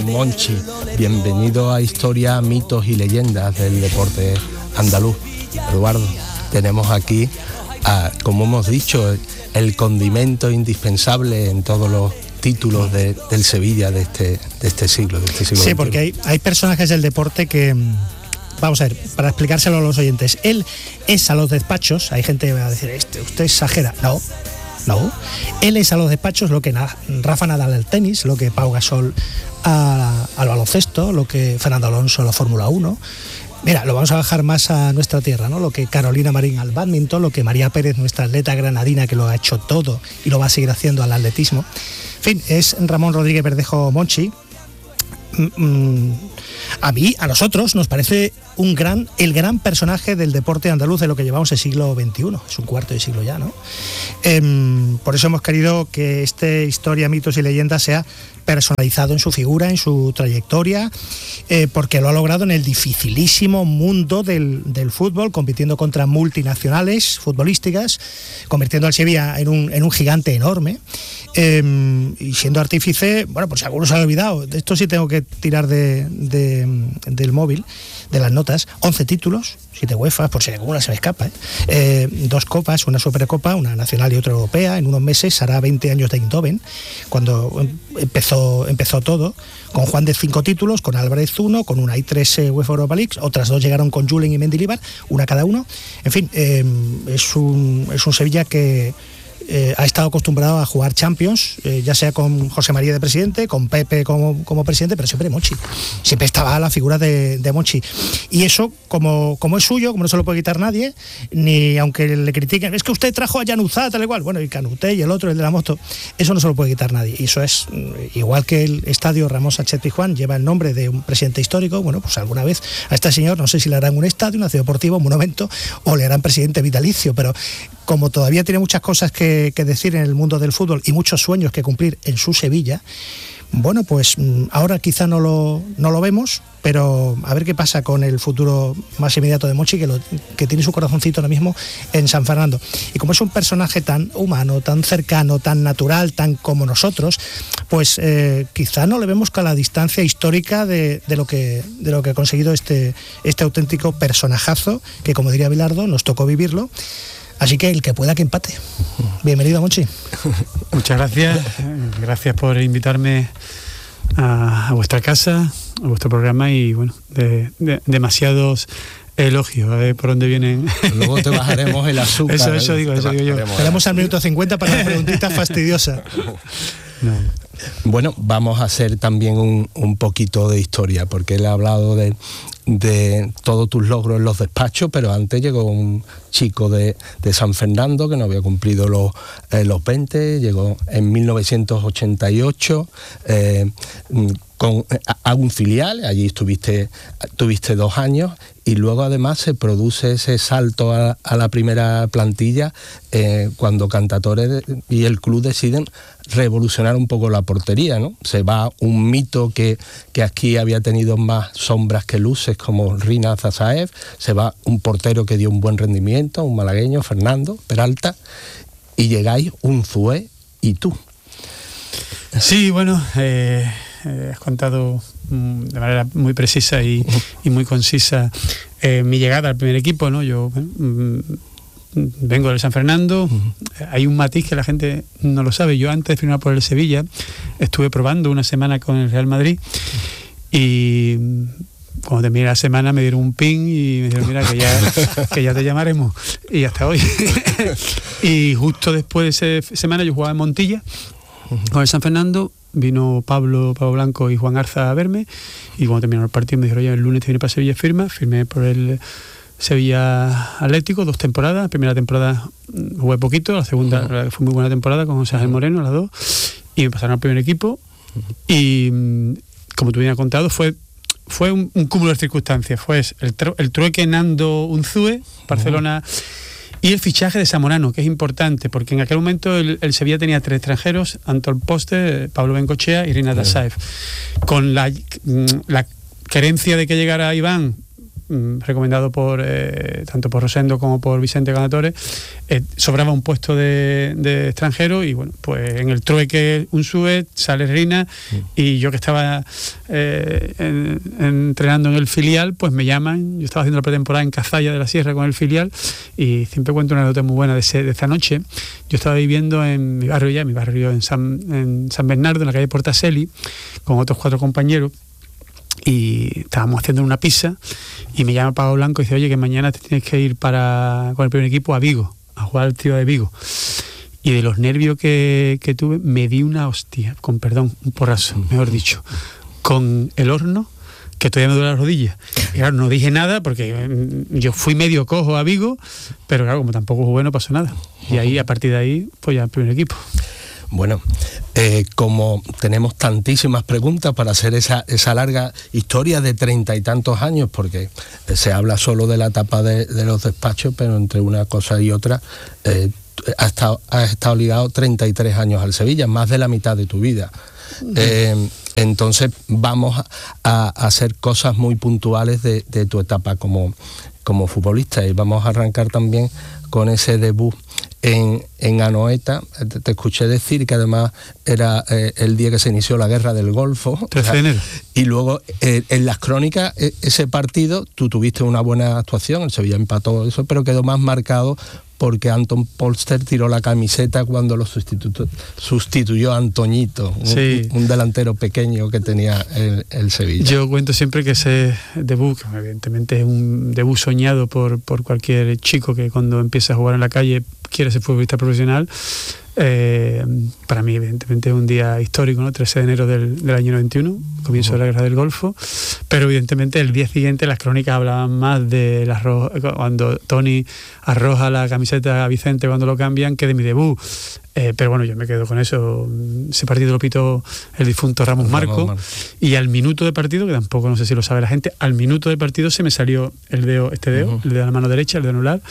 Monchi, bienvenido a Historia, Mitos y Leyendas del Deporte Andaluz. Eduardo, tenemos aquí, como hemos dicho, el condimento indispensable en todos los títulos del Sevilla de este siglo. Sí, XXI. porque hay personajes del deporte que... Vamos a ver, para explicárselo a los oyentes. Él es a los despachos, hay gente que va a decir, usted exagera. No. Él es a los despachos lo que Rafa Nadal al tenis, lo que Pau Gasol al baloncesto, lo que Fernando Alonso a la Fórmula 1. Mira, lo vamos a bajar más a nuestra tierra, ¿no? Lo que Carolina Marín al bádminton, lo que María Pérez, nuestra atleta granadina, que lo ha hecho todo y lo va a seguir haciendo al atletismo. En fin, es Ramón Rodríguez Verdejo Monchi. A nosotros nos parece el gran personaje del deporte andaluz de lo que llevamos el siglo XXI, es un cuarto de siglo ya, ¿no? Por eso hemos querido que este Historia, Mitos y Leyendas sea personalizado en su figura, en su trayectoria, porque lo ha logrado en el dificilísimo mundo del fútbol, compitiendo contra multinacionales futbolísticas, convirtiendo al Sevilla en un gigante enorme, y siendo artífice, bueno, por si alguno se ha olvidado, de esto sí tengo que tirar del móvil, de las notas, 11 títulos, 7 UEFA, por si alguna se me escapa, 2 copas, una Supercopa, una nacional y otra europea. En unos meses hará 20 años de Eindhoven, cuando empezó todo, con Juan de 5 títulos, con Álvarez 1, con Unai 3 UEFA Europa League, otras 2 llegaron con Julen y Mendilibar, una cada uno. En fin, es un Sevilla que ha estado acostumbrado a jugar Champions, ya sea con José María de presidente, con Pepe como presidente, pero siempre Monchi. Siempre estaba la figura de Monchi. Y eso, como es suyo, como no se lo puede quitar nadie, ni aunque le critiquen, es que usted trajo a Januzá, tal y cual, bueno, y Canuté y el otro, el de la moto, eso no se lo puede quitar nadie. Y eso es, igual que el estadio Ramón Sánchez Pizjuán lleva el nombre de un presidente histórico, bueno, pues alguna vez a este señor, no sé si le harán un estadio, una ciudad deportiva, un monumento, o le harán presidente vitalicio, pero como todavía tiene muchas cosas que decir en el mundo del fútbol y muchos sueños que cumplir en su Sevilla, bueno, pues ahora quizá no lo vemos, pero a ver qué pasa con el futuro más inmediato de Monchi, que tiene su corazoncito ahora mismo en San Fernando. Y como es un personaje tan humano, tan cercano, tan natural, tan como nosotros, pues quizá no le vemos con la distancia histórica de lo que ha conseguido este auténtico personajazo, que como diría Bilardo, nos tocó vivirlo. Así que el que pueda que empate. Bienvenido, Monchi. Muchas gracias por invitarme a vuestra casa, a vuestro programa, y bueno, demasiados elogios, a ver por dónde vienen. Luego te bajaremos el azúcar. Eso digo yo. Esperamos al minuto 50 para la preguntita fastidiosa. No. Bueno, vamos a hacer también un poquito de historia, porque él ha hablado de todos tus logros en los despachos, pero antes llegó un chico de San Fernando que no había cumplido los 20, llegó en 1988 a un filial, allí tuviste 2 años, y luego además se produce ese salto a la primera plantilla cuando Cantatore y el club deciden revolucionar un poco la portería, ¿no? Se va un mito que aquí había tenido más sombras que luces, como Rina Zazaev, se va un portero que dio un buen rendimiento, un malagueño, Fernando Peralta, y llegáis un Zue y tú. Sí, bueno, has contado de manera muy precisa y muy concisa mi llegada al primer equipo, ¿no? Yo vengo del San Fernando. Hay un matiz que la gente no lo sabe. Yo antes de firmar por el Sevilla estuve probando una semana con el Real Madrid, y cuando terminé la semana me dieron un ping y me dijeron, mira, que ya te llamaremos, y hasta hoy. Y justo después de esa semana yo jugaba en Montilla con el San Fernando. Vino Pablo Blanco y Juan Arza a verme, y cuando terminaron el partido me dijeron, oye, el lunes te viene para Sevilla, firmé por el Sevilla Atlético 2 temporadas. La primera temporada jugué poquito, la segunda fue muy buena temporada con José Ángel Moreno, las 2, y me pasaron al primer equipo. Y como tú bien has contado, fue un cúmulo de circunstancias. Fue el trueque Nando Unzue, Barcelona, y el fichaje de Zamorano, que es importante, porque en aquel momento el Sevilla tenía 3 extranjeros: Antón Poste, Pablo Bengochea y Rina Zazaev. Con la querencia de que llegara Iván, recomendado por tanto por Rosendo como por Vicente Ganatore, sobraba un puesto de extranjero y bueno, pues en el trueque Unzué, sale Rina y yo que estaba entrenando en el filial, pues me llaman. Yo estaba haciendo la pretemporada en Cazalla de la Sierra con el filial y siempre cuento una anécdota muy buena de esa noche. Yo estaba viviendo en mi barrio en San Bernardo, en la calle Portaseli, con otros 4 compañeros, y estábamos haciendo una pizza y me llama Pablo Blanco y dice: oye, que mañana te tienes que ir con el primer equipo a Vigo, a jugar al Trío de Vigo. Y de los nervios que tuve, me di una hostia, con perdón, un porrazo, mejor dicho, con el horno, que todavía me duele la rodilla. Y claro, no dije nada porque yo fui medio cojo a Vigo, pero claro, como tampoco jugué, no pasó nada. Y ahí, a partir de ahí, pues ya el primer equipo. Bueno, como tenemos tantísimas preguntas para hacer esa larga historia de 30 y tantos años, porque se habla solo de la etapa de los despachos, pero entre una cosa y otra has estado ligado 33 años al Sevilla, más de la mitad de tu vida. Entonces vamos a hacer cosas muy puntuales de tu etapa como futbolista, y vamos a arrancar también con ese debut en Anoeta. Te escuché decir que además era el día que se inició la guerra del Golfo, 13 de enero. Y luego en las crónicas, ese partido tú tuviste una buena actuación, el Sevilla empató eso, pero quedó más marcado porque Anton Polster tiró la camiseta cuando lo sustituyó a Antoñito, sí, un delantero pequeño que tenía el Sevilla. Yo cuento siempre que ese debut, que evidentemente es un debut soñado por cualquier chico que cuando empieza a jugar en la calle quiere ser futbolista profesional. Para mí evidentemente es un día histórico, ¿no? 13 de enero del año 91, comienzo de la guerra del Golfo, pero evidentemente el día siguiente las crónicas hablaban más de cuando Tony arroja la camiseta a Vicente cuando lo cambian, que de mi debut. Pero bueno, yo me quedo con eso. Ese partido lo pitó el difunto Ramos Marco, y al minuto de partido, que tampoco no sé si lo sabe la gente, al minuto de partido se me salió el dedo, el de la mano derecha, el dedo anular,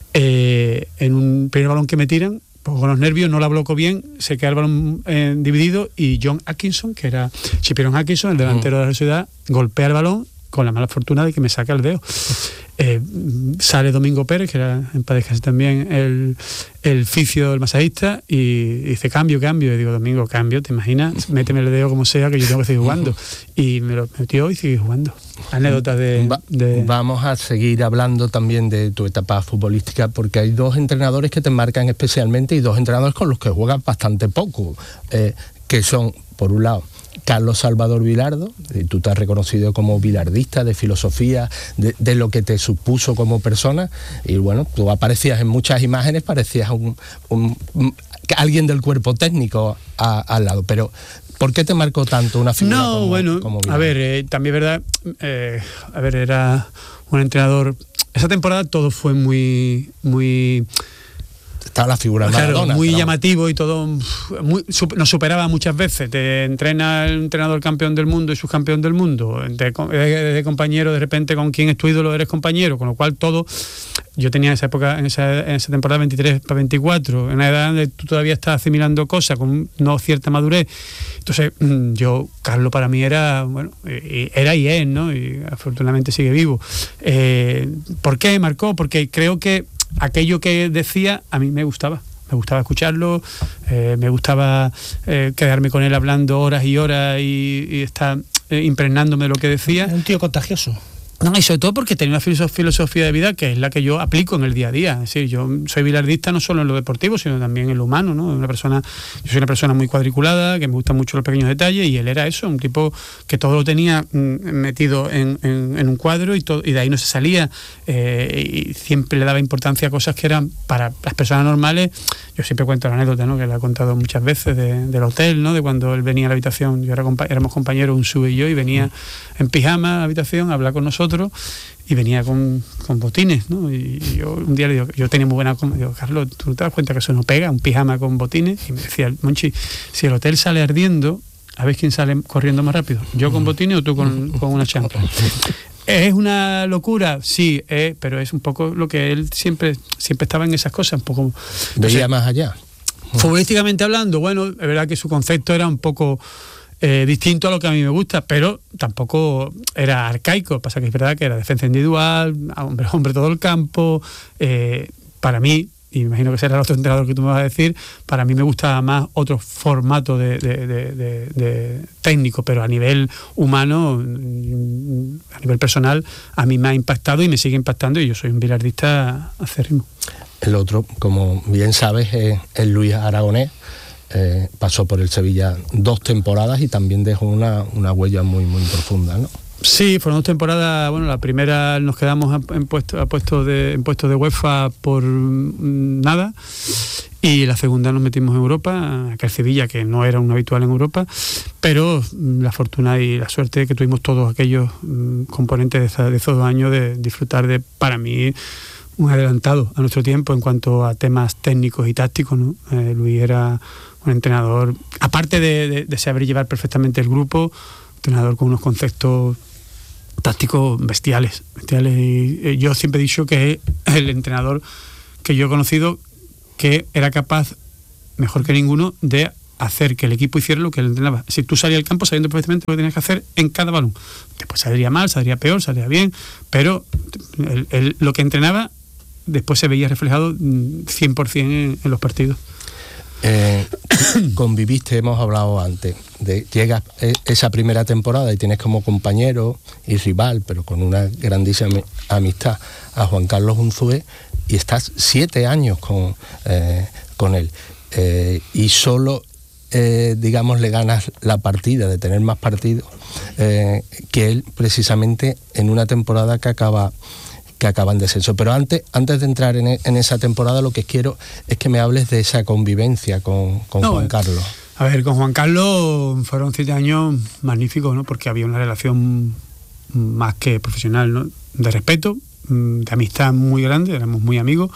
en un primer balón que me tiran. Pues con los nervios no la bloco bien, se queda el balón dividido, y John Atkinson, que era Chipiron Atkinson, el delantero de la Sociedad, golpea el balón con la mala fortuna de que me saca el dedo. Sale Domingo Pérez, que era en paz descanse también el fisio, el masajista, y dice cambio, y digo: Domingo, cambio, ¿te imaginas? Méteme el dedo como sea, que yo tengo que seguir jugando. Y me lo metió y seguí jugando. Anécdotas de... Vamos a seguir hablando también de tu etapa futbolística, porque hay 2 entrenadores que te marcan especialmente, y 2 entrenadores con los que juegas bastante poco, que son, por un lado, Carlos Salvador Vilardo, y tú te has reconocido como bilardista, de filosofía, de lo que te supuso como persona, y bueno, tú aparecías en muchas imágenes, parecías alguien del cuerpo técnico al lado, pero ¿por qué te marcó tanto una figura como Vilardo? A ver, también es verdad, era un entrenador, esa temporada todo fue muy estaba la figura de Maradona. Claro, muy llamativo y todo, nos superaba muchas veces. Te entrena el entrenador campeón del mundo y subcampeón del mundo, de compañero, de repente con quien es tu ídolo eres compañero, con lo cual todo. Yo tenía en esa época, en esa temporada 23 para 24, en una edad donde tú todavía estás asimilando cosas con no cierta madurez. Entonces, Carlos para mí era, bueno, era y es, ¿no? Y afortunadamente sigue vivo. ¿Por qué marcó? Porque creo que aquello que decía a mí me gustaba escucharlo, me gustaba quedarme con él hablando horas y horas y estar impregnándome de lo que decía. Un tío contagioso. No, y sobre todo porque tenía una filosofía de vida que es la que yo aplico en el día a día. Es decir, yo soy bilardista no solo en lo deportivo, sino también en lo humano, ¿no? Yo soy una persona muy cuadriculada, que me gustan mucho los pequeños detalles, y él era eso, un tipo que todo lo tenía metido en un cuadro, y de ahí no se salía, y siempre le daba importancia a cosas que eran para las personas normales. Yo siempre cuento la anécdota, ¿no?, que la he contado muchas veces, del hotel, ¿no?, de cuando él venía a la habitación, éramos compañeros, un sube y yo, y venía en pijama a la habitación a hablar con nosotros, y venía con botines, ¿no? Y yo un día le digo, yo tenía muy buena, digo: Carlos, ¿tú no te das cuenta que eso no pega, un pijama con botines? Y me decía: Monchi, si el hotel sale ardiendo, a ver quién sale corriendo más rápido, yo con botines o tú con una chancla. ¿Es una locura? Sí, pero es un poco lo que él siempre estaba en esas cosas, un poco. Veía más allá. Futbolísticamente hablando, bueno, es verdad que su concepto era un poco distinto a lo que a mí me gusta, pero tampoco era arcaico. Pasa que es verdad que era defensa individual, hombre todo el campo. Para mí, y me imagino que será el otro entrenador que tú me vas a decir, para mí me gusta más otro formato de técnico, pero a nivel humano, a nivel personal, a mí me ha impactado y me sigue impactando, y yo soy un bilardista acérrimo. El otro, como bien sabes, es Luis Aragonés. Pasó por el Sevilla 2 temporadas y también dejó una huella muy, muy profunda, ¿no? Sí, fueron 2 temporadas. Bueno, la primera nos quedamos en puestos de UEFA por nada, y la segunda nos metimos en Europa, aquel Sevilla que no era un habitual en Europa, pero la fortuna y la suerte que tuvimos todos aquellos componentes de esos 2 años de disfrutar de, para mí, un adelantado a nuestro tiempo en cuanto a temas técnicos y tácticos, ¿no? Luis era un entrenador, aparte de saber llevar perfectamente el grupo, entrenador con unos conceptos tácticos bestiales. Y yo siempre he dicho que es el entrenador que yo he conocido que era capaz, mejor que ninguno, de hacer que el equipo hiciera lo que él entrenaba. Si tú salías al campo sabiendo perfectamente lo que tenías que hacer en cada balón. Después saldría mal, saldría peor, saldría bien, pero lo que entrenaba después se veía reflejado 100% en los partidos. Conviviste, hemos hablado antes, llegas esa primera temporada y tienes como compañero y rival, pero con una grandísima amistad, a Juan Carlos Unzué, y estás 7 años con él, y solo digamos le ganas la partida de tener más partidos que él, precisamente en una temporada que acaba en descenso. Pero antes de entrar en esa temporada, lo que quiero es que me hables de esa convivencia con Juan Carlos. A ver, con Juan Carlos fueron 7 años magníficos, ¿no? Porque había una relación más que profesional, ¿no? De respeto, de amistad muy grande, éramos muy amigos.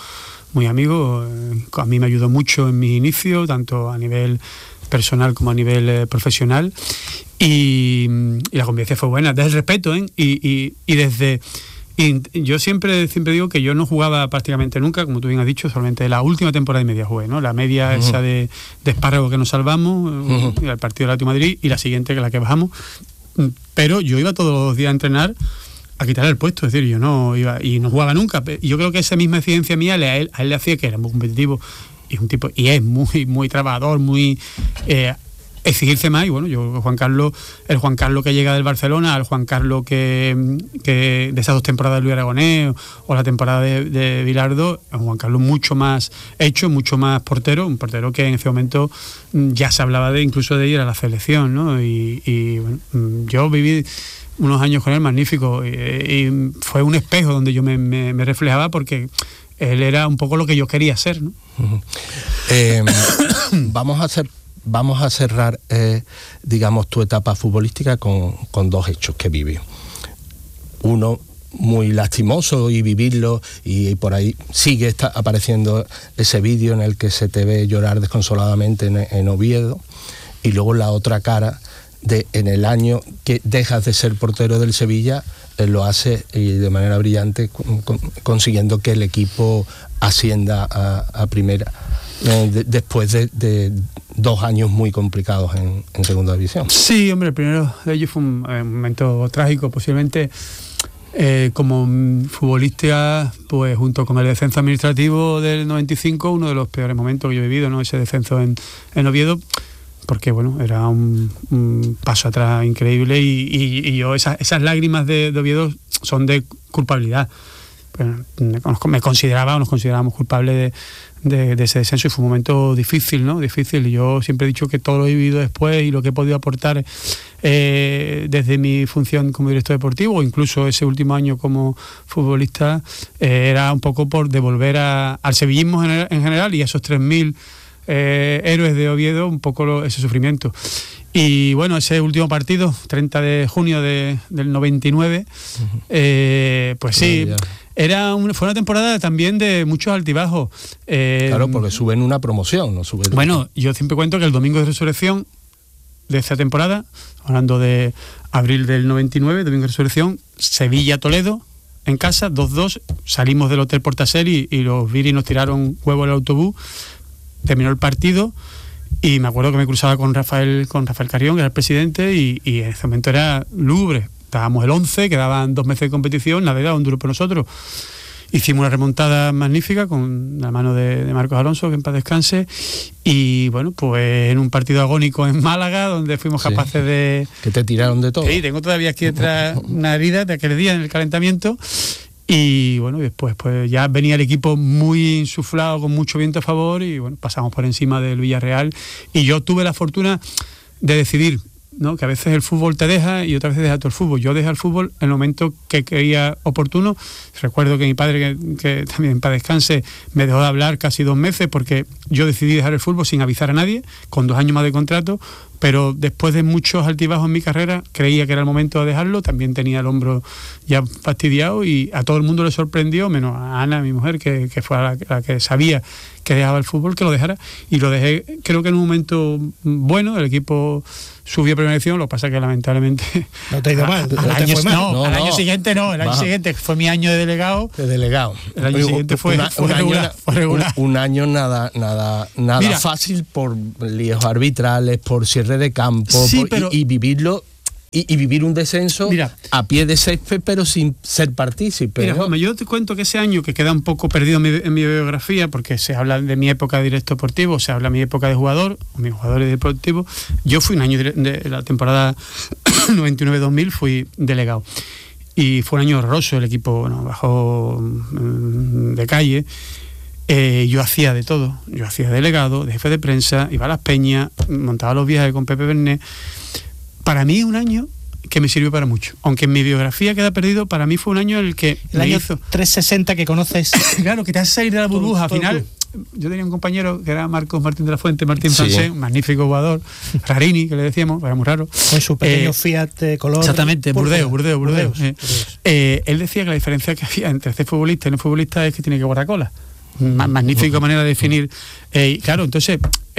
A mí me ayudó mucho en mis inicios, tanto a nivel personal como a nivel profesional, y la convivencia fue buena, desde el respeto, ¿eh? Y desde... Y yo siempre digo que yo no jugaba prácticamente nunca, como tú bien has dicho, solamente la última temporada y media jugué, ¿no? La media esa de espárrago que nos salvamos, el partido del Atlético de Madrid, y la siguiente, que la que bajamos. Pero yo iba todos los días a entrenar a quitarle el puesto, es decir, yo no iba y no jugaba nunca. Y yo creo que esa misma exigencia mía a él le hacía que era muy competitivo, y un tipo, y es muy, muy trabajador, muy... exigirse más. Y bueno, yo, el Juan Carlos que llega del Barcelona, al Juan Carlos que de esas 2 temporadas de Luis Aragonés o la temporada de Bilardo, un Juan Carlos mucho más hecho, mucho más portero, un portero que en ese momento ya se hablaba incluso de ir a la selección, ¿no? Y bueno, yo viví unos años con él magníficos, y fue un espejo donde yo me reflejaba, porque él era un poco lo que yo quería ser, ¿no? Vamos a cerrar, digamos, tu etapa futbolística con 2 hechos que viví. Uno muy lastimoso, y vivirlo, y por ahí sigue apareciendo ese vídeo en el que se te ve llorar desconsoladamente en Oviedo, y luego la otra cara en el año que dejas de ser portero del Sevilla, lo hace, y de manera brillante, consiguiendo que el equipo ascienda a primera. Después de 2 años muy complicados en segunda división. Sí, hombre, el primero de ellos fue un momento trágico, posiblemente como futbolista, pues junto con el descenso administrativo del 95, uno de los peores momentos que yo he vivido, ¿no? Ese descenso en Oviedo, porque bueno, era un paso atrás increíble, y yo esas lágrimas de Oviedo son de culpabilidad. Nos considerábamos culpables de ese descenso, y fue un momento difícil, ¿no? Difícil. Y yo siempre he dicho que todo lo he vivido después, y lo que he podido aportar desde mi función como director deportivo, o incluso ese último año como futbolista, era un poco por devolver al sevillismo en general, y a esos 3.000 héroes de Oviedo, un poco ese sufrimiento. Y bueno, ese último partido, 30 de junio del 99, pues sí, fue una temporada también de muchos altibajos. Claro, porque suben una promoción, ¿no? Bueno, yo siempre cuento que el domingo de resurrección de esa temporada, hablando de abril del 99, domingo de resurrección, Sevilla-Toledo, en casa, 2-2, salimos del Hotel Portasel y los viris nos tiraron huevo al autobús, terminó el partido, Y me acuerdo que me cruzaba con Rafael Carrión, que era el presidente, y en ese momento era lúgubre. Estábamos el 11, quedaban 2 meses de competición, nada era un duro por nosotros. Hicimos una remontada magnífica con la mano de Marcos Alonso, que en paz descanse, y bueno, pues en un partido agónico en Málaga, donde fuimos capaces de... Que te tiraron de todo. Sí, tengo todavía aquí detrás una herida de aquel día en el calentamiento, y bueno, después pues ya venía el equipo muy insuflado, con mucho viento a favor, y bueno, pasamos por encima del Villarreal, y yo tuve la fortuna de decidir, ¿no? Que a veces el fútbol te deja y otras veces deja todo el fútbol. Yo dejé el fútbol en el momento que creía oportuno. Recuerdo que mi padre, que también en paz descanse, me dejó de hablar casi 2 meses porque yo decidí dejar el fútbol sin avisar a nadie, con 2 años más de contrato, pero después de muchos altibajos en mi carrera creía que era el momento de dejarlo. También tenía el hombro ya fastidiado y a todo el mundo le sorprendió, menos a Ana, mi mujer, que fue la que sabía que dejaba el fútbol, que lo dejara, y lo dejé creo que en un momento bueno. El equipo subió a primera división, lo que pasa que lamentablemente no te ha ido mal, al año siguiente fue mi año de delegado. El año siguiente fue regular. Un año nada Mira, fácil, por líos arbitrales, por cierre de campo, sí, y vivirlo. Y vivir un descenso a pie de césped, pero sin ser partícipe. Mira, Juanma, yo te cuento que ese año, que queda un poco perdido en mi biografía, porque se habla de mi época de director deportivo, se habla de mi época de jugador, mis jugadores deportivos. Yo fui un año de la temporada 99-2000, fui delegado. Y fue un año horroroso, el equipo bajó de calle. Yo hacía de todo. Yo hacía delegado, de jefe de prensa, iba a las peñas, montaba los viajes con Pepe Bernet. Para mí es un año que me sirvió para mucho. Aunque en mi biografía queda perdido, para mí fue un año en el que el año hizo 360 que conoces. Claro, que te hace salir de la burbuja. Al final, yo tenía un compañero que era Martín de la Fuente, Francés, un magnífico jugador, Rarini, que le decíamos, era muy raro. Con su pequeño Fiat de color. Exactamente, Burdeos. Él decía que la diferencia que había entre ser futbolista y no futbolista es que tiene que guardar cola. Magnífica manera de definir. Claro, entonces,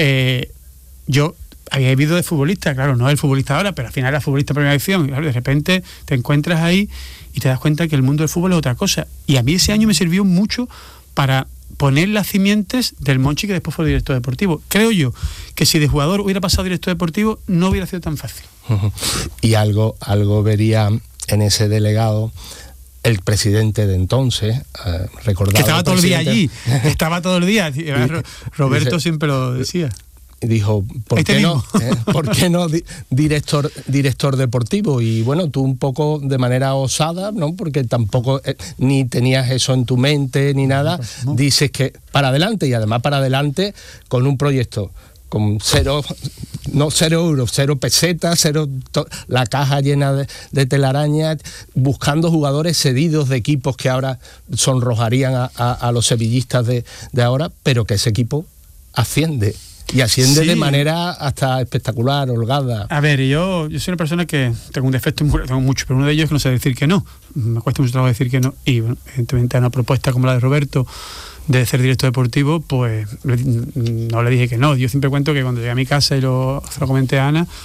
yo había vivido de futbolista, claro, no el futbolista ahora, pero al final era futbolista de primera división, y claro, de repente te encuentras ahí y te das cuenta que el mundo del fútbol es otra cosa. Y a mí ese año me sirvió mucho para poner las simientes del Monchi, que después fue director deportivo. Creo yo que si de jugador hubiera pasado director deportivo, no hubiera sido tan fácil. Y algo vería en ese delegado el presidente de entonces, recordado. Que estaba todo el día allí, estaba todo el día. Roberto siempre lo decía. Dijo, ¿por qué no director deportivo? Y bueno, tú un poco de manera osada, ¿no? Porque tampoco ni tenías eso en tu mente ni nada, dices que para adelante, y además para adelante con un proyecto con 0 euros, 0 pesetas, la caja llena de telarañas, buscando jugadores cedidos de equipos que ahora sonrojarían a los sevillistas de ahora, pero que ese equipo asciende. Y asciende de manera hasta espectacular, holgada. A ver, yo soy una persona que tengo un defecto, tengo mucho, pero uno de ellos es que no sé decir que no. Me cuesta mucho trabajo decir que no. Y bueno, evidentemente a una propuesta como la de Roberto de ser director deportivo, pues no le dije que no. Yo siempre cuento que cuando llegué a mi casa y se lo comenté a Ana,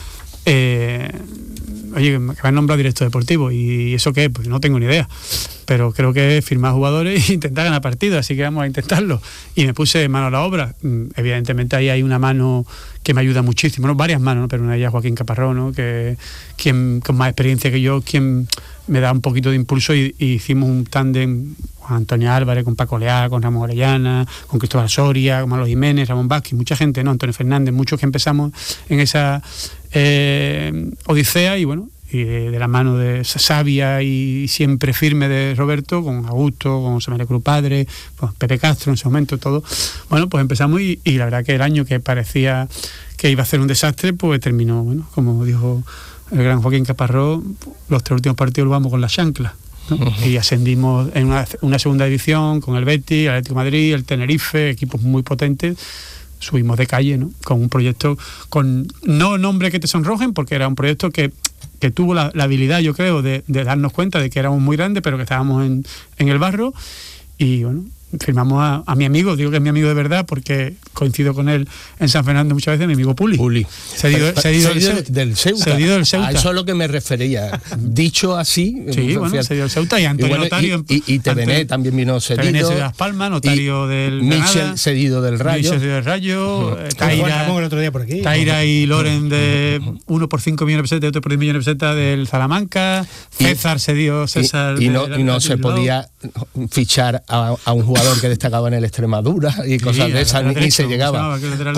oye, que me han nombrado director deportivo. ¿Y eso qué? Pues no tengo ni idea. Pero creo que es firmar jugadores e intentar ganar partidos, así que vamos a intentarlo. Y me puse mano a la obra. Evidentemente ahí hay una mano que me ayuda muchísimo, ¿no? Varias manos, ¿no? Pero una de ellas Joaquín Caparrós, ¿no? Que quien con más experiencia que yo, quien me da un poquito de impulso, y hicimos un tándem con Antonio Álvarez, con Paco Leal, con Ramón Orellana, con Cristóbal Soria, con Manolo Jiménez, Ramón Vázquez, mucha gente, ¿no? Antonio Fernández, muchos que empezamos en esa odisea, y bueno, y de la mano de esa sabia y siempre firme de Roberto, con Augusto, con Samuel Cruz Padre, con Pepe Castro en ese momento, todo. Bueno, pues empezamos y la verdad que el año que parecía que iba a ser un desastre, pues terminó, bueno, como dijo el gran Joaquín Caparrós, los 3 últimos partidos lo vamos con la chancla, ¿no? Y ascendimos en una segunda división con el Betis, el Atlético de Madrid, el Tenerife, equipos muy potentes. Subimos de calle, ¿no? Con un proyecto con no nombres que te sonrojen, porque era un proyecto que tuvo la habilidad, yo creo, de darnos cuenta de que éramos muy grandes, pero que estábamos en el barro. Y bueno, firmamos a mi amigo, digo que es mi amigo de verdad porque coincido con él en San Fernando muchas veces, mi amigo Puli. Cedido del Ceuta. A eso es lo que me refería. Dicho así. Sí, bueno, cedido del Ceuta y Antonio Notario. Y Tevené también vino cedido. Tevené cedido de Las Palmas, Notario del Michel cedido del Rayo. Taira el otro día por aquí. Taira y Loren de uno por 5 millones de pesetas y otro por 10 millones de pesetas del Salamanca. César cedido César. Y no se podía fichar a un jugador que destacaba en el Extremadura y cosas de esas, ni se llegaba.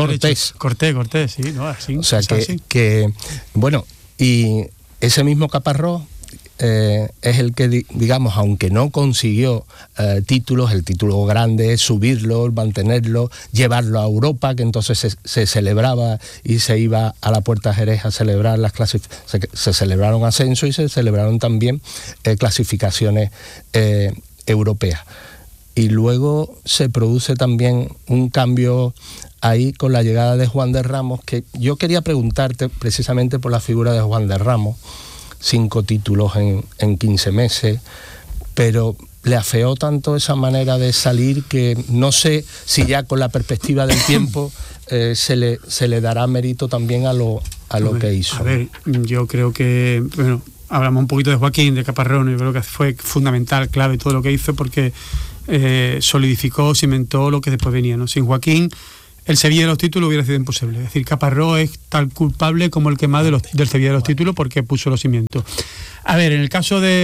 Cortés, sí, no, así. O sea que bueno, y ese mismo Caparrós es el que, digamos, aunque no consiguió títulos, el título grande es subirlo, mantenerlo, llevarlo a Europa, que entonces se celebraba y se iba a la Puerta Jerez a celebrar las se celebraron ascensos y se celebraron también clasificaciones europeas. Y luego se produce también un cambio ahí con la llegada de Juan de Ramos, que yo quería preguntarte precisamente por la figura de Juan de Ramos. 5 títulos en 15 meses, pero le afeó tanto esa manera de salir que no sé si ya con la perspectiva del tiempo se le dará mérito también a lo que hizo. A ver, yo creo que, bueno, hablamos un poquito de Joaquín, de Caparrós, yo creo que fue fundamental, clave todo lo que hizo porque solidificó, cimentó lo que después venía, ¿no? Sin Joaquín, el Sevilla de los títulos hubiera sido imposible. Es decir, Caparrós es tan culpable como el que más del Sevilla de los títulos porque puso los cimientos. A ver, en el caso yo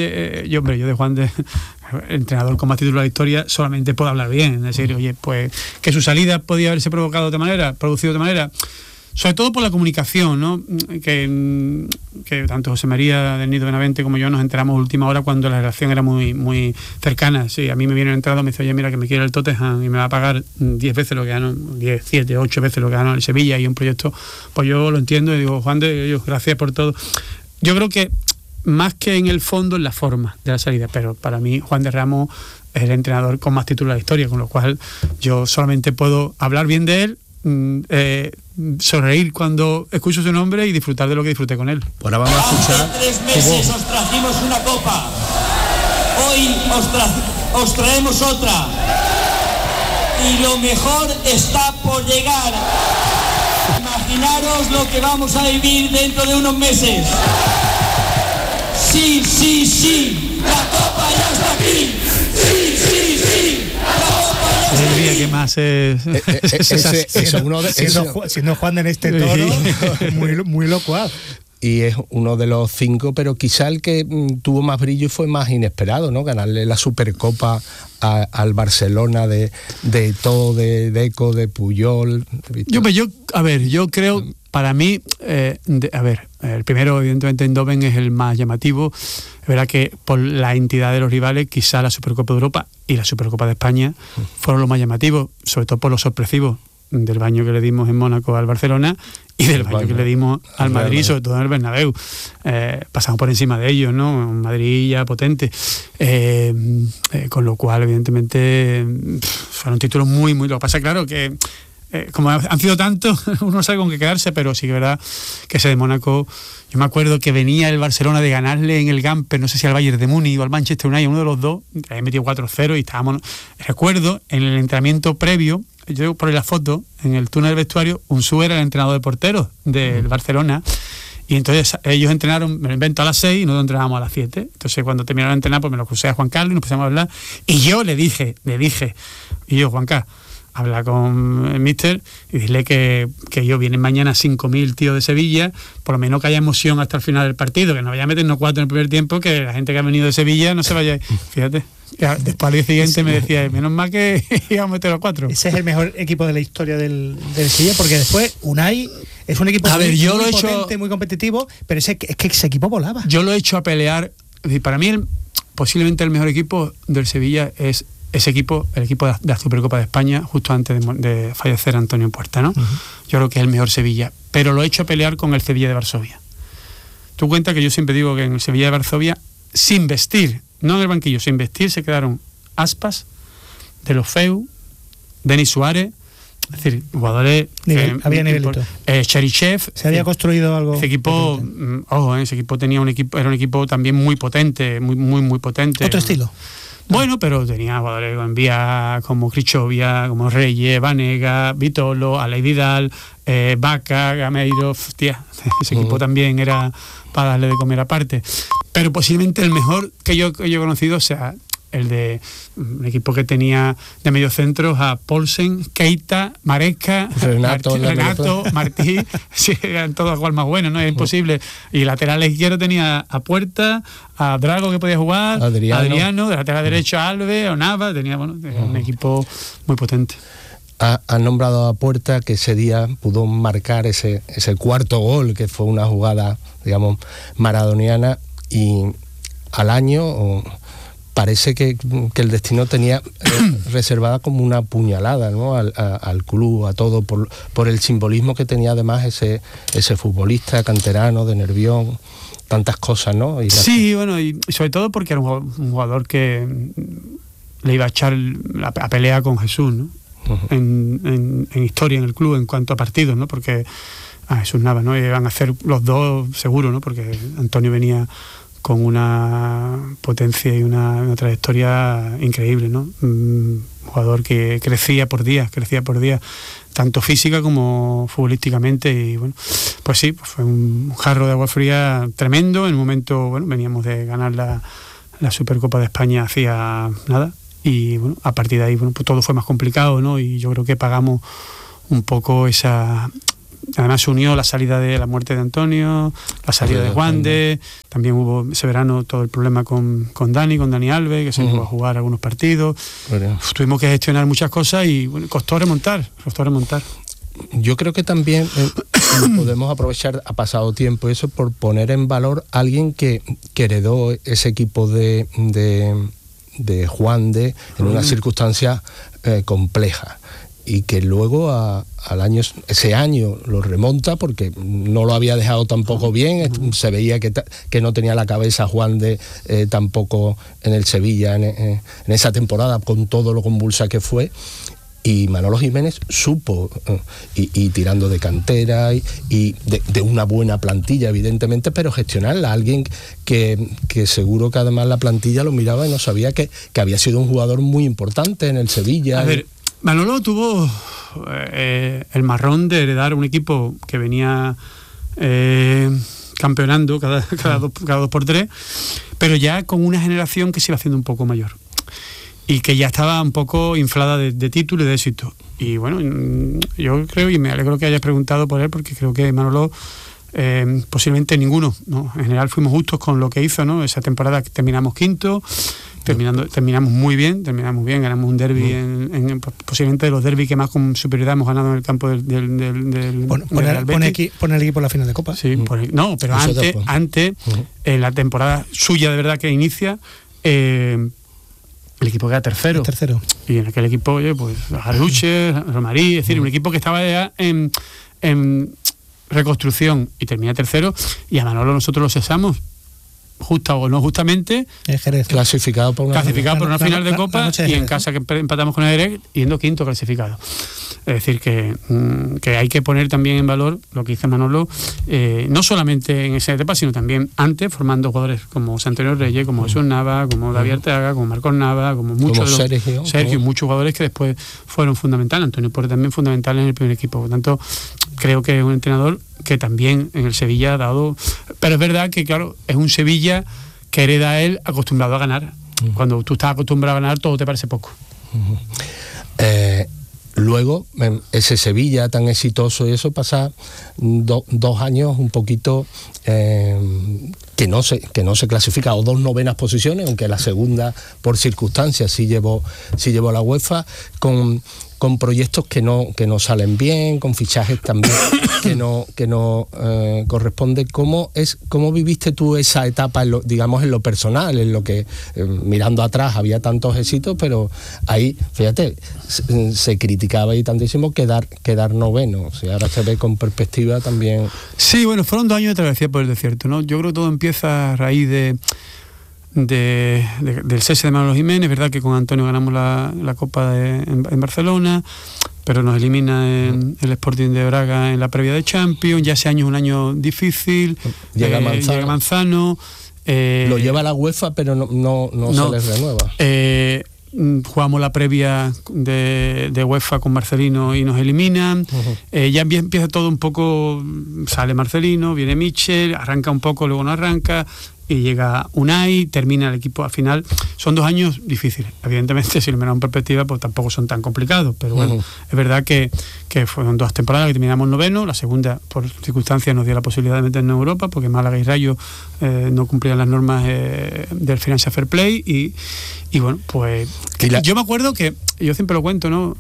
de Juan de entrenador con más títulos de la historia, solamente puedo hablar bien. Es decir, oye, pues que su salida podía haberse producido de otra manera. Sobre todo por la comunicación, ¿no? Que tanto José María del Nido Benavente como yo nos enteramos a última hora cuando la relación era muy, muy cercana. Sí, a mí me viene un entrenador, me dice, oye, mira, que me quiere el Tottenham y me va a pagar 10 veces lo que ganó, 10, 7, 8 veces lo que ganó el Sevilla y un proyecto, pues yo lo entiendo y digo, Juan de Dios, gracias por todo. Yo creo que más que en el fondo, en la forma de la salida, pero para mí Juan de Ramos es el entrenador con más títulos de la historia, con lo cual yo solamente puedo hablar bien de él, sonreír cuando escucho su nombre y disfrutar de lo que disfruté con él. Ahora vamos a escuchar. Hace 3 meses os trajimos una copa. Hoy os traemos otra. Y lo mejor está por llegar. Imaginaros lo que vamos a vivir dentro de unos meses. Sí, sí, sí. La copa ya está aquí. Sí, sí, sí. El día que más siendo Juan en este toro, muy locuaz. Y es uno de los 5, pero quizá el que tuvo más brillo y fue más inesperado, ¿no? Ganarle la Supercopa al Barcelona de Eto'o, de Deco, de Puyol. Yo creo, para mí, el primero, evidentemente, Eindhoven es el más llamativo. Es verdad que por la entidad de los rivales, quizá la Supercopa de Europa y la Supercopa de España fueron los más llamativos, sobre todo por los sorpresivos del baño que le dimos en Mónaco al Barcelona y del baño que le dimos al Madrid, sobre todo en el Bernabéu. Pasamos por encima de ellos, ¿no? Un Madrid ya potente. Con lo cual, evidentemente, fueron títulos muy, muy... Lo que pasa, claro, que como han sido tantos, uno no sabe con qué quedarse, pero sí que es verdad que ese de Mónaco... Yo me acuerdo que venía el Barcelona de ganarle en el Gamper, no sé si al Bayern de Múnich o al Manchester United, uno de los dos, había metido 4-0 y estábamos... Recuerdo, en el entrenamiento previo, yo por la foto, en el túnel del vestuario, Unzu era el entrenador de porteros del Barcelona, y entonces ellos entrenaron, me lo invento, a las 6 y nosotros entrenábamos a las 7. Entonces cuando terminaron de entrenar, pues me lo crucé a Juan Carlos y nos empezamos a hablar, y yo le dije, y yo, Juan Carlos, habla con el míster y dile que ellos vienen mañana 5.000 tíos de Sevilla, por lo menos que haya emoción hasta el final del partido, que no vaya a meternos 4 en el primer tiempo, que la gente que ha venido de Sevilla no se vaya. Fíjate, después al día siguiente me decía, menos mal que íbamos a meter los 4. Ese es el mejor equipo de la historia del Sevilla, porque después Unai es un equipo muy potente, muy competitivo, pero es que ese equipo volaba. Yo lo he hecho a pelear, para mí posiblemente el mejor equipo del Sevilla es ese equipo, el equipo de la Supercopa de España, justo antes de fallecer Antonio Puerta, ¿no? Yo creo que es el mejor Sevilla, pero lo he hecho a pelear con el Sevilla de Varsovia. Tú cuenta que yo siempre digo que en el Sevilla de Varsovia, sin vestir, no en el banquillo, sin vestir, se quedaron Aspas, De los Feu, Denis Suárez, es decir, jugadores... había nivelito. Cherichev. Se había construido algo... Ese equipo, ese equipo era un equipo también muy potente, muy, muy, muy potente. ¿Otro estilo? Bueno, pero tenía jugadores con Vía, como Crichovia, como Reyes, Vanega, Vitolo, Aleix Vidal, Vaca, Gameiro. Tía, ese equipo también era para darle de comer aparte. Pero posiblemente el mejor que yo he conocido sea el de un equipo que tenía de mediocentros a Paulsen, Keita, Maresca, Renato, Martí, sí, eran todos igual más buenos, ¿no? Es imposible. Y lateral izquierdo tenía a Puerta, a Drago, que podía jugar, Adriano, de lateral derecho a Alves, o Nava, tenía un equipo muy potente. Ha nombrado a Puerta, que ese día pudo marcar ese cuarto gol, que fue una jugada, digamos, maradoniana, y al año parece que el destino tenía reservada como una puñalada, ¿no? al club, a todo, por el simbolismo que tenía además ese futbolista canterano de Nervión, tantas cosas, ¿no? Sí, bueno, y sobre todo porque era un jugador que le iba a echar a pelea con Jesús, ¿no? En historia en el club en cuanto a partidos, ¿no? Porque a Jesús Navas, ¿no? Iban a hacer los dos seguro, ¿no? Porque Antonio venía con una potencia y una trayectoria increíble, ¿no? Un jugador que crecía por día, tanto física como futbolísticamente, y bueno, pues sí, pues fue un jarro de agua fría tremendo. En un momento, bueno, veníamos de ganar la Supercopa de España hacía nada, y bueno, a partir de ahí, bueno, pues todo fue más complicado, ¿no? Y yo creo que pagamos un poco esa... Además se unió la salida de la muerte de Antonio, la salida de Juan de, también hubo ese verano todo el problema con Dani Alves, que se iba a jugar algunos partidos. Tuvimos que gestionar muchas cosas y bueno, costó remontar. Yo creo que también podemos aprovechar, ha pasado tiempo eso, por poner en valor a alguien que heredó ese equipo de Juan de en una circunstancia compleja, y que luego ese año lo remonta, porque no lo había dejado tampoco bien. Se veía que no tenía la cabeza Juan de tampoco en el Sevilla en esa temporada, con todo lo convulsa que fue. Y Manolo Jiménez supo, y tirando de cantera y de una buena plantilla, evidentemente, pero gestionarla. Alguien que seguro que además la plantilla lo miraba y no sabía que había sido un jugador muy importante en el Sevilla. A ver, Manolo tuvo el marrón de heredar un equipo que venía campeonando cada 2 por 3, pero ya con una generación que se iba haciendo un poco mayor y que ya estaba un poco inflada de título y de éxito. Y bueno, yo creo, y me alegro que hayas preguntado por él, porque creo que Manolo posiblemente ninguno, ¿no? En general fuimos justos con lo que hizo, ¿no? Esa temporada que terminamos quinto, terminamos muy bien, ganamos un derbi posiblemente de los derbis que más con superioridad hemos ganado en el campo del pone el equipo en la final de Copa. Sí, no, pero antes en la temporada suya de verdad que inicia, el equipo queda tercero. Y en aquel equipo, oye, pues Arluche, Romarí, es decir, un equipo que estaba ya en reconstrucción, y termina tercero, y a Manolo nosotros lo cesamos, justa o no justamente, clasificado por una final de Copa, y en casa que empatamos con el Jerez, yendo quinto clasificado. Es decir, que hay que poner también en valor lo que hizo Manolo, no solamente en esa etapa, sino también antes, formando jugadores como Antonio Reyes, como Jesús Nava, como David Arteaga, como Marcos Nava, como muchos Sergio, muchos jugadores que después fueron fundamentales. Antonio Porte también fundamental en el primer equipo. Por tanto, creo que es un entrenador que también en el Sevilla ha dado... Pero es verdad que, claro, es un Sevilla que hereda a él acostumbrado a ganar. Cuando tú estás acostumbrado a ganar, todo te parece poco. Luego, ese Sevilla tan exitoso, y eso pasa 2 años un poquito que no se clasifica, o 2 novenas posiciones, aunque la segunda por circunstancias sí llevó la UEFA, con proyectos que no salen bien, con fichajes también que no corresponde. ¿Cómo viviste tú esa etapa, en lo personal, en lo que mirando atrás había tantos éxitos, pero ahí, fíjate, se criticaba y tantísimo quedar noveno? O sea, ahora se ve con perspectiva también. Sí, bueno, fueron 2 años de travesía por el desierto, ¿no? Yo creo que todo empieza a raíz del cese de Manolo Jiménez. Verdad que con Antonio ganamos la Copa en Barcelona, pero nos elimina el Sporting de Braga en la previa de Champions. Ya ese año es un año difícil. Llega Manzano. Lo lleva la UEFA, pero no se les renueva. Jugamos la previa de UEFA con Marcelino y nos eliminan. Ya empieza todo un poco, sale Marcelino, viene Michel, arranca un poco, luego no arranca, y llega Unai, termina el equipo al final. Son 2 años difíciles. Evidentemente, si lo miramos en perspectiva, pues tampoco son tan complicados, pero bueno, es verdad que fueron 2 temporadas que terminamos noveno. La segunda, por circunstancias, nos dio la posibilidad de meternos en Europa, porque Málaga y Rayo no cumplían las normas del Financial Fair Play, y bueno, pues yo me acuerdo que, yo siempre lo cuento, ¿no?,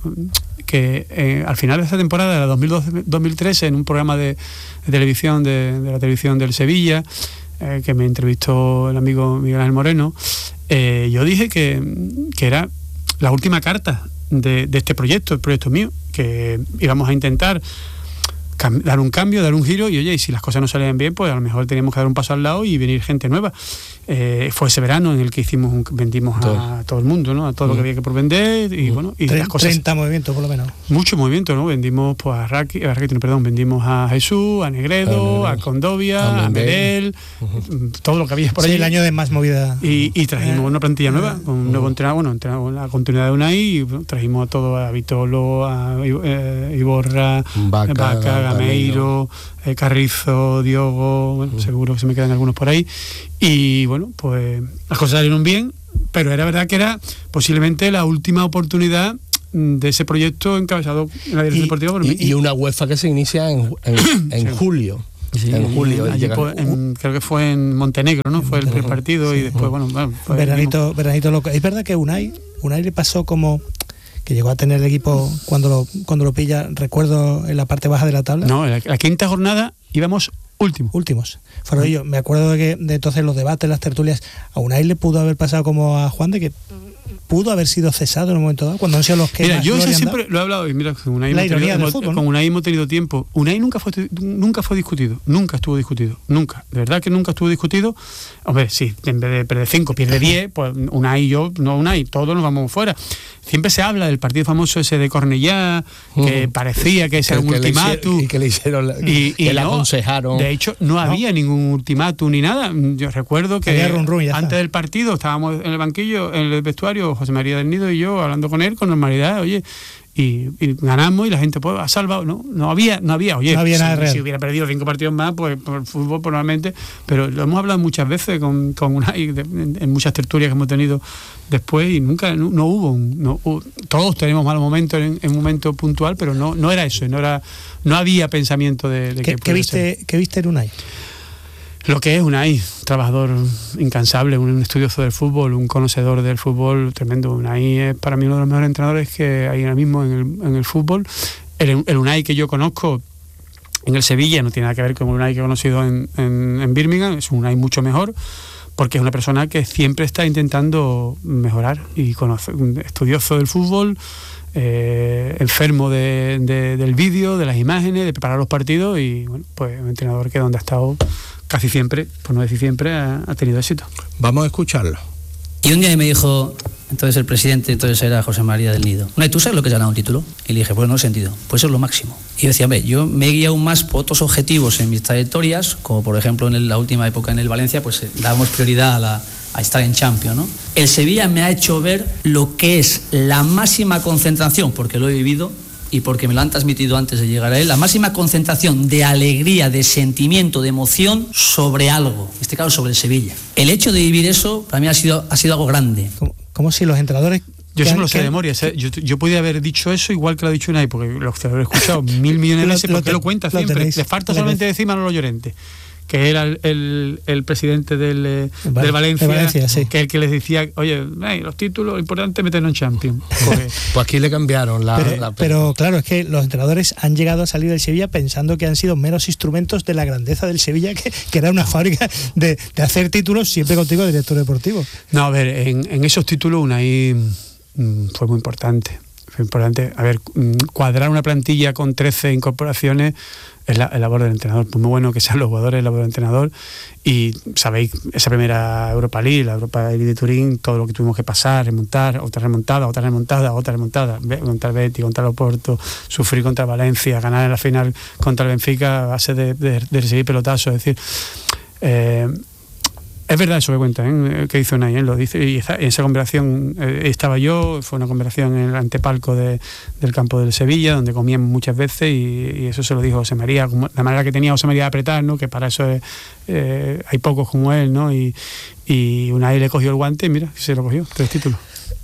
que al final de esa temporada, de la 2012-2013, en un programa de televisión, de la televisión del Sevilla, que me entrevistó el amigo Miguel Ángel Moreno, yo dije que era la última carta de este proyecto, el proyecto mío, que íbamos a intentar dar un cambio, dar un giro, y oye, y si las cosas no salían bien, pues a lo mejor teníamos que dar un paso al lado y venir gente nueva. Fue ese verano en el que vendimos a todo el mundo, ¿no?, a todo lo que había que por vender, y bueno, y las cosas, 30 movimientos por lo menos. Mucho movimiento, ¿no? Vendimos pues vendimos a Jesús, a Negredo, a Condovia, a Medel, todo lo que había por ahí. Sí, el año de más movida. Y trajimos una plantilla nueva, con un nuevo entrenador, la continuidad de Unai, y bueno, trajimos a todos, a Vitolo, a Iborra, Vaca, Gameiro, Carrizo, Diogo, bueno, seguro que se me quedan algunos por ahí. Y bueno, pues las cosas salieron bien, pero era verdad que era posiblemente la última oportunidad de ese proyecto encabezado en la dirección deportiva por mí. Y una UEFA que se inicia en julio. Sí, en julio. Creo que fue en Montenegro, ¿no? Fue el primer partido, y después, bueno, veranito loco. Es verdad que Unai le pasó como que llegó a tener el equipo cuando lo pilla, recuerdo, en la parte baja de la tabla. No, en la quinta jornada íbamos últimos. Fueron ellos. Me acuerdo de entonces los debates, las tertulias. A Unai le pudo haber pasado como a Juan, de que pudo haber sido cesado en un momento dado, cuando han sido los que... Mira, yo eso siempre lo he hablado, y mira, con Unai hemos tenido tiempo. Unai nunca fue discutido, nunca estuvo discutido, nunca, de verdad que nunca estuvo discutido. Hombre, sí, en vez de perder 5, pierde 10, pues Unai y yo, no Unai, todos nos vamos fuera. Siempre se habla del partido famoso ese de Cornellá, que parecía que ese era un ultimátum. Y que le hicieron, que le aconsejaron. De hecho, no había ningún ultimátum ni nada. Yo recuerdo que antes del partido estábamos en el banquillo, en el vestuario, José María del Nido y yo, hablando con él con normalidad, oye, y ganamos, y la gente pues ha salvado, no había oye, nada real. Si hubiera perdido 5 partidos más, pues por el fútbol probablemente, pero lo hemos hablado muchas veces con Unai, en muchas tertulias que hemos tenido después, y nunca no hubo todos tenemos malos momentos en un momento puntual, pero no era eso, no había pensamiento de ¿Qué viste en Unai? Lo que es Unai, trabajador incansable, un estudioso del fútbol, un conocedor del fútbol tremendo. Unai es para mí uno de los mejores entrenadores que hay ahora mismo en el fútbol. El Unai que yo conozco en el Sevilla no tiene nada que ver con el Unai que he conocido en Birmingham, es un Unai mucho mejor, porque es una persona que siempre está intentando mejorar y un estudioso del fútbol, enfermo del vídeo, de las imágenes, de preparar los partidos, y bueno, pues un entrenador que donde ha estado casi siempre, por no decir siempre, ha tenido éxito. Vamos a escucharlo. Y un día me dijo, entonces el presidente, entonces era José María del Nido, no, ¿tú sabes lo que es ganar un título? Y le dije, pues no he sentido, pues eso es lo máximo. Y yo decía, hombre, yo me he guiado más por otros objetivos en mis trayectorias, como por ejemplo en la última época en el Valencia, pues dábamos prioridad a estar en Champions, ¿no? El Sevilla me ha hecho ver lo que es la máxima concentración, porque lo he vivido y porque me lo han transmitido antes de llegar a él, la máxima concentración de alegría, de sentimiento, de emoción sobre algo, en este caso sobre el Sevilla. El hecho de vivir eso para mí ha sido algo grande. Como si los entrenadores... Yo eso me lo sé de memoria. Yo podía haber dicho eso igual que lo ha dicho Unai, porque lo he escuchado 1.000 millones de veces, porque lo cuenta siempre. Le falta solamente decir Manolo Llorente, que era el presidente del Valencia, sí, que es el que les decía, oye, los títulos, lo importante es meternos en Champions. Pues aquí le cambiaron pero claro, es que los entrenadores han llegado a salir del Sevilla pensando que han sido meros instrumentos de la grandeza del Sevilla, que era una fábrica de hacer títulos, siempre contigo, director deportivo. No, a ver, en esos títulos Unai fue muy importante. Fue importante. A ver, cuadrar una plantilla con 13 incorporaciones es la labor del entrenador. Pues muy bueno que sean los jugadores, la labor del entrenador. Y sabéis, esa primera Europa League, la Europa League de Turín, todo lo que tuvimos que pasar, remontar, otra remontada, contra el Betis, contra el Oporto, sufrir contra Valencia, ganar en la final contra el Benfica a base de recibir pelotazos. Es decir, Es verdad eso que cuenta, que dice Unai, lo dice, y en esa conversación estaba yo, fue una conversación en el antepalco del campo del Sevilla, donde comíamos muchas veces, y eso se lo dijo José María, la manera que tenía José María de apretar, ¿no? Que para eso hay pocos como él, ¿no? Y Unai le cogió el guante y mira, se lo cogió, 3 títulos.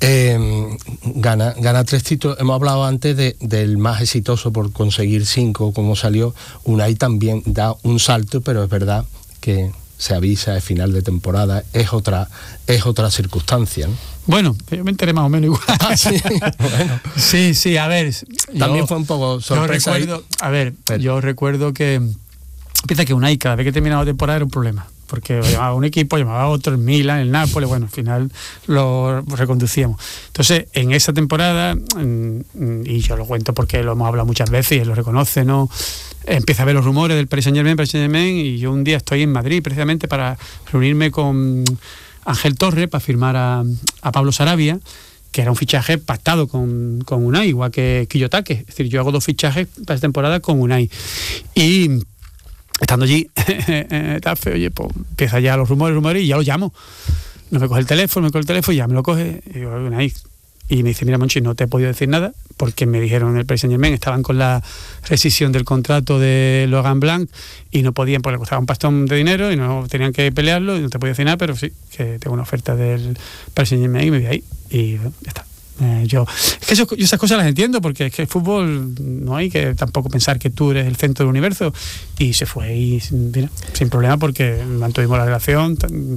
Gana 3 títulos. Hemos hablado antes del más exitoso por conseguir 5, como salió. Unai también da un salto, pero es verdad que se avisa, es final de temporada, es otra circunstancia, ¿no? Bueno, yo me enteré más o menos igual. Sí, bueno. Sí, a ver. También fue un poco sorpresa. Yo recuerdo que empieza que Unai, cada vez que terminaba la temporada era un problema. Porque llamaba a un equipo, llamaba a otro, el Milan, el Nápoles, bueno, al final lo reconducíamos. Entonces, en esa temporada, y yo lo cuento porque lo hemos hablado muchas veces y él lo reconoce, ¿no? Empieza a ver los rumores del Paris Saint-Germain, y yo un día estoy en Madrid precisamente para reunirme con Ángel Torres para firmar a Pablo Sarabia, que era un fichaje pactado con Unai, igual que Kiyotake. Es decir, yo hago 2 fichajes para esta temporada con Unai. Y estando allí, oye, pues empieza ya los rumores y ya lo llamo. No me coge el teléfono, y ya me lo coge. Y digo, Unai. Y me dice, mira, Monchi, no te he podido decir nada porque me dijeron en el Paris Saint-Germain, estaban con la rescisión del contrato de Laurent Blanc y no podían, porque le costaba un pastón de dinero y no tenían que pelearlo y no te podía decir nada, pero sí, que tengo una oferta del Paris Saint-Germain y me voy ahí y bueno, ya está. Yo esas cosas las entiendo porque es que el fútbol no hay que tampoco pensar que tú eres el centro del universo, y se fue y mira, sin problema porque mantuvimos la relación